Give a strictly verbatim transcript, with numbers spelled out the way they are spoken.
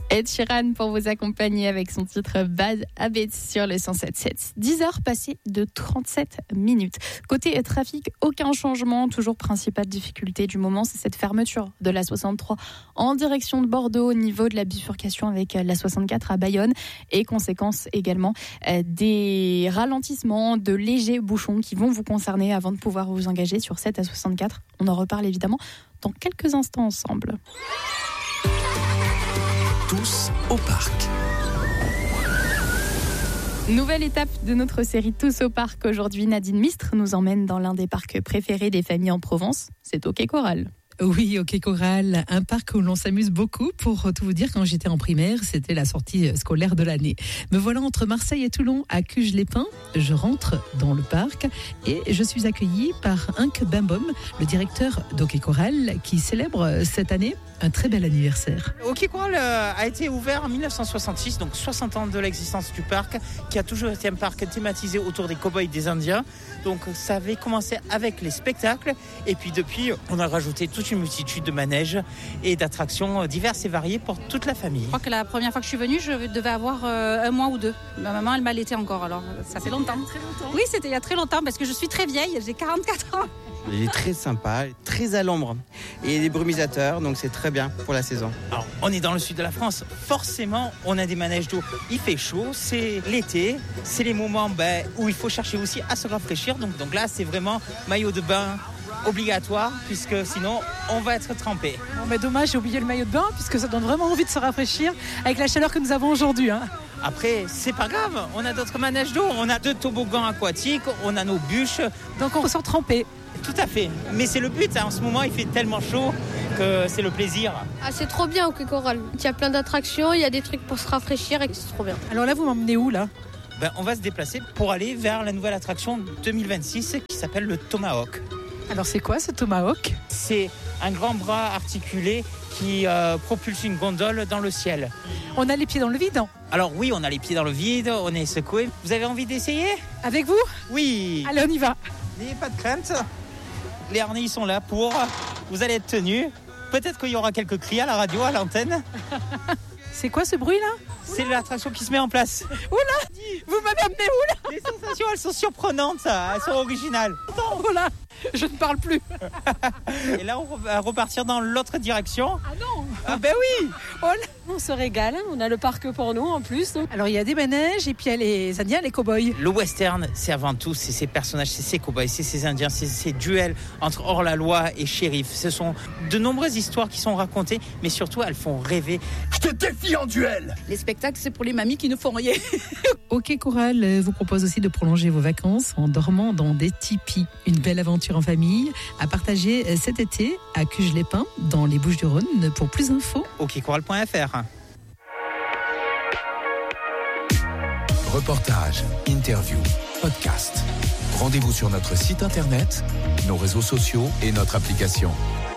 Ed Sheeran pour vous accompagner avec son titre Bad Habits sur le cent sept virgule sept. dix heures passées de trente-sept minutes. Côté trafic, aucun changement. Toujours principale difficulté du moment, c'est cette fermeture de la soixante-trois en direction de Bordeaux au niveau de la bifurcation avec la soixante-quatre à Bayonne. Et conséquence également des ralentissements, de légers bouchons qui vont vous concerner avant de pouvoir vous engager sur sept à soixante-quatre. On en reparle évidemment dans quelques instants ensemble. Tous au parc. Nouvelle étape de notre série Tous au parc. Aujourd'hui, Nadine Mistre nous emmène dans l'un des parcs préférés des familles en Provence. C'est au Quai Coral. Oui, au Quai Coral, un parc où l'on s'amuse beaucoup. Pour tout vous dire, quand j'étais en primaire, c'était la sortie scolaire de l'année. Me voilà entre Marseille et Toulon, à Cuges-les-Pins. Je rentre dans le parc et je suis accueillie par Henk Bimbom, le directeur d'Au Quai Coral, qui célèbre cette année un très bel anniversaire. Au Quai Coral a été ouvert en dix-neuf cent soixante-six, donc soixante ans de l'existence du parc, qui a toujours été un parc thématisé autour des cow-boys et des Indiens. Donc ça avait commencé avec les spectacles, et puis depuis, on a rajouté toute une multitude de manèges et d'attractions diverses et variées pour toute la famille. Je crois que la première fois que je suis venue, je devais avoir euh, un mois ou deux. Ma maman, elle m'allaitait encore, alors ça fait longtemps. Très longtemps. Oui, c'était il y a très longtemps, parce que je suis très vieille, j'ai quarante-quatre ans. Il est très sympa, très à l'ombre. Et il y a des brumisateurs, donc c'est très bien pour la saison. Alors, on est dans le sud de la France. Forcément, on a des manèges d'eau. Il fait chaud, c'est l'été. C'est les moments ben, où il faut chercher aussi à se rafraîchir. Donc, donc là, c'est vraiment maillot de bain obligatoire, puisque sinon, on va être trempé. Bon, mais dommage, j'ai oublié le maillot de bain, puisque ça donne vraiment envie de se rafraîchir avec la chaleur que nous avons aujourd'hui. Hein. Après, c'est pas grave. On a d'autres manèges d'eau. On a deux toboggans aquatiques. On a nos bûches. Donc, on ressort trempé. Tout à fait, mais c'est le but, hein. En ce moment il fait tellement chaud que c'est le plaisir. Ah, c'est trop bien au Quai Coral, il y a plein d'attractions, il y a des trucs pour se rafraîchir et c'est trop bien. Alors là vous m'emmenez où là ? Ben, on va se déplacer pour aller vers la nouvelle attraction deux mille vingt-six qui s'appelle le Tomahawk. Alors c'est quoi ce Tomahawk ? C'est un grand bras articulé qui euh, propulse une gondole dans le ciel. On a les pieds dans le vide ? Alors oui, on a les pieds dans le vide, on est secoué. Vous avez envie d'essayer ? Avec vous ? Oui. Allez, on y va. N'ayez pas de crainte. Les harnais ils sont là pour, vous allez être tenus. Peut-être qu'il y aura quelques cris à la radio, à l'antenne. C'est quoi ce bruit là ? C'est l'attraction qui se met en place. Oula ! Vous m'avez amené où là ? Les sensations elles sont surprenantes, elles sont originales. Oh là ! Je ne parle plus. Et là on va repartir dans l'autre direction. Ah non ! Ah ben oui. Oh là ! On se régale, on a le parc pour nous en plus. Alors il y a des manèges et puis il y a les Indiens, les cow-boys. Le western, c'est avant tout, c'est ces personnages, c'est ces cow-boys, c'est ces Indiens, c'est ces duels entre hors-la-loi et shérif. Ce sont de nombreuses histoires qui sont racontées, mais surtout elles font rêver. Je te défie en duel. Les spectacles, c'est pour les mamies qui ne font rien. Au Quai Coral vous propose aussi de prolonger vos vacances en dormant dans des tipis. Une belle aventure en famille à partager cet été à Cuges-les-Pins dans les Bouches-du-Rhône. Pour plus d'infos, au quai coral point f r. Reportages, interviews, podcasts. Rendez-vous sur notre site internet, nos réseaux sociaux et notre application.